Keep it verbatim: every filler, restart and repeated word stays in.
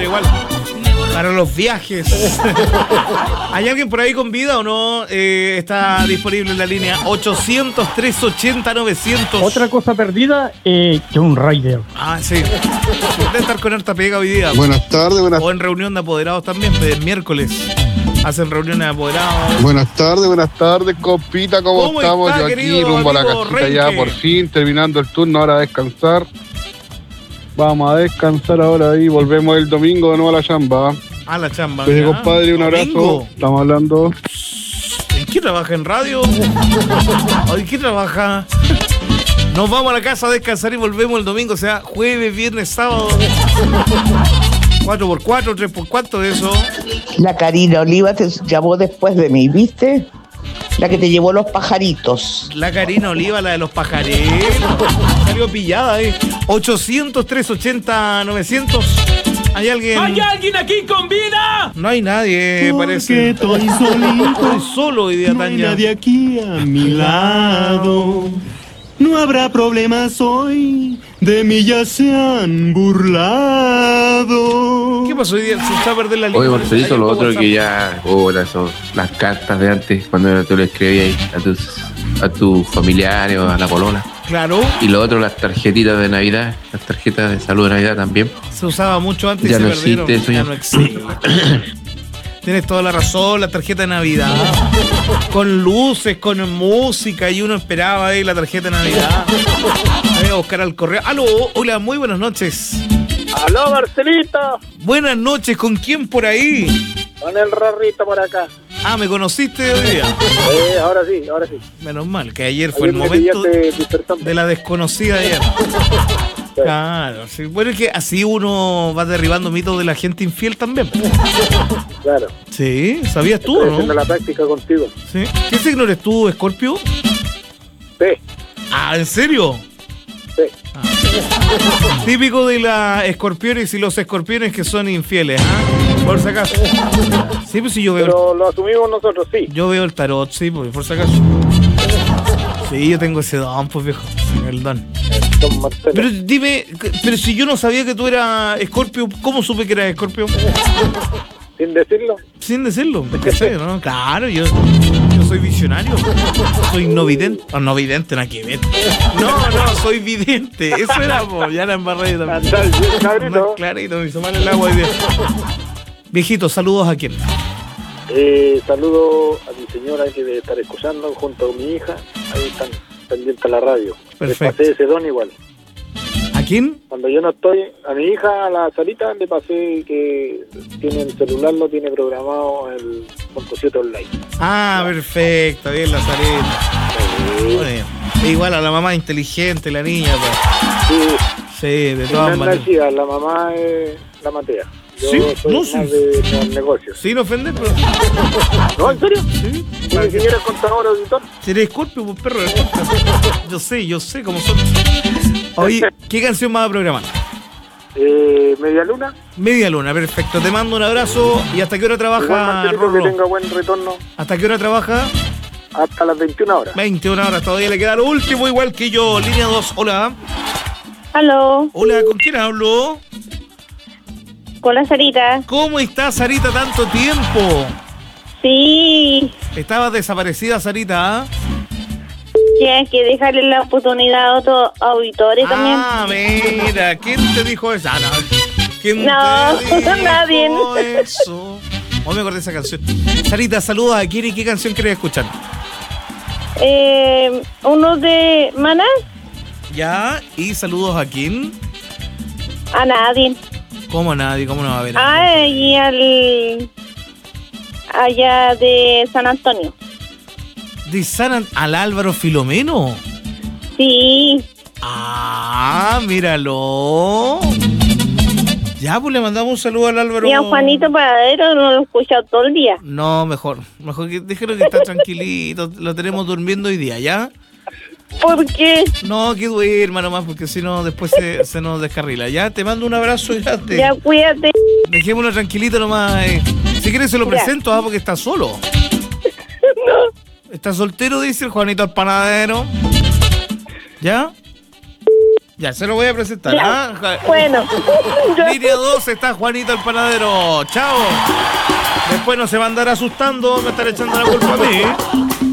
igual. Para los viajes. ¿Hay alguien por ahí con vida o no? Eh, está disponible en la línea ochocientos, trescientos ochenta, novecientos. Otra cosa perdida, eh, que un rider. Ah, sí. Debe estar con harta pega hoy día. Buenas tardes, buenas O en reunión de apoderados también, el miércoles. Hacen reuniones de apoderados. Buenas tardes, buenas tardes, compita, ¿cómo, ¿Cómo estamos? está, Yo aquí querido rumbo a la amigo casita Renque? ya por fin, terminando el turno, ahora a descansar. Vamos a descansar ahora y volvemos el domingo de nuevo a la chamba. Ah, la chamba. Pues, ya. compadre, un abrazo. Domingo. Estamos hablando. ¿En qué trabaja? ¿En radio? ¿En qué trabaja? Nos vamos a la casa a descansar y volvemos el domingo, o sea, jueves, viernes, sábado. cuatro por cuatro, tres por cuatro, eso. La Karina Oliva te llamó después de mí, ¿viste? La que te llevó los pajaritos. La Karina Oliva, la de los pajaritos. Salió pillada, ¿eh? ochocientos, trescientos ochenta, novecientos. ¿Hay alguien? ¿Hay alguien aquí con vida? No hay nadie, Porque parece. estoy solito. Estoy solo hoy día, No hay Tania. nadie aquí a mi lado. No habrá problemas hoy. De mí ya se han burlado. ¿Qué pasó hoy día? Se echó a perder la línea. Oye, Marcelito, Ahí lo por otro WhatsApp. que ya, oh, son las cartas de antes, cuando tú le escribías ahí a tus, a tus familiares o a la polola. Claro, Y lo otro, las tarjetitas de Navidad, las tarjetas de salud de Navidad también. se usaba mucho antes y Ya se no perdieron. existe eso, ya. no existe. Tienes toda la razón, la tarjeta de Navidad. Con luces, con música, y uno esperaba ahí la tarjeta de Navidad. Voy a buscar al correo. Aló, hola, muy buenas noches. Aló, Marcelito. Buenas noches, ¿con quién por ahí? Con el Rorrito por acá. Ah, ¿me conociste hoy día? Eh, ahora sí, ahora sí. Menos mal, que ayer fue Ayer el me momento pillaste dispersando. de la desconocida ayer. Claro, sí. Bueno, es que así uno va derribando mitos de la gente infiel también. Claro. Sí, ¿sabías tú, Estoy o haciendo no? la práctica contigo. Sí. ¿Qué signo eres tú, Escorpio? Sí, Ah, ¿en serio? sí. Típico de las escorpiones y los escorpiones que son infieles, ¿ah? Por si acaso. Sí, pues si yo veo, Pero lo asumimos nosotros, sí. yo veo el tarot, sí, pues, por si acaso. Sí, yo tengo ese don, pues viejo, el don. Don Marcelo. Pero dime, pero si yo no sabía que tú eras Escorpio, ¿cómo supe que eras Escorpio? Sin decirlo. Sin decirlo, ¿cachai? ¿No? Claro, yo, yo soy visionario. Soy no vidente. Oh, no vidente, nada que ver. No, no, soy vidente. Eso era, po, ya la embarré también. Andal, bien, cabrito. Más clarito, me hizo mal el agua hoy día. Viejito, saludos a quién. Eh, saludo a mi señora que debe estar escuchando junto con mi hija. Ahí están pendientes a la radio. Perfecto. Les pasé ese don igual. ¿A quién? Cuando yo no estoy, a mi hija, a la Sarita, le pasé que tiene el celular, lo tiene programado el punto siete online. Ah, perfecto, bien la salida. Bueno, igual a la mamá inteligente, la niña, pues. Sí, Sí, de no todas es maneras. nacida, la mamá es la Matea. Yo Sí, soy no, más sí. de los negocios. Sin ofender, pero. ¿No, en serio? Sí. ¿Y mi señora es contadora auditor? Seré Escorpio, pues perro de Escorpio. Yo sé, yo sé cómo son. Oye, ¿qué canción vas a programar? Eh, Media Luna. Media Luna, perfecto. Te mando un abrazo. ¿Y hasta qué hora Igual, trabaja, Marcelito, que Rorro? tenga buen retorno ¿Hasta qué hora trabaja? hasta las veintiuna horas. veintiuna horas, todavía le queda lo último, igual que yo. Línea dos, hola. Aló, Hola, ¿con quién hablo? con la Sarita. ¿Cómo estás, Sarita, tanto tiempo? Sí, Estabas desaparecida, Sarita, ¿ah? tienes que dejarle la oportunidad a otros auditores Ah, mira, ¿quién te dijo eso? Ah, no. ¿Quién No, te dijo nadie. eso? Hoy me acordé de esa canción. Sarita, saludos a quién y qué canción querés escuchar. también. Eh, uno de Maná, Ya, y saludos a quién. a nadie. ¿Cómo nadie? ¿Cómo no va a ver? Ah, y al. Allá de San Antonio. ¿De San An- al Álvaro Filomeno? Sí, Ah, míralo. Ya, pues le mandamos un saludo al Álvaro. y a Juanito Paradero no lo he escuchado todo el día. No, mejor. Mejor que déjelo que está tranquilito. Lo tenemos durmiendo hoy día, ¿ya? ¿Por qué? No, que duerma nomás, porque si no, después se, se nos descarrila. Ya, te mando un abrazo grande. Ya, cuídate. Dejémoslo tranquilito nomás. eh. Si quieres se lo Ya. presento, ah, porque está solo. No. Está soltero, dice el Juanito al panadero. ¿Ya? Ya, se lo voy a presentar. Ya. ¿Ah? Bueno. Línea dos está Juanito el panadero. Chao. Después no se va a andar asustando, me estará echando la culpa a mí.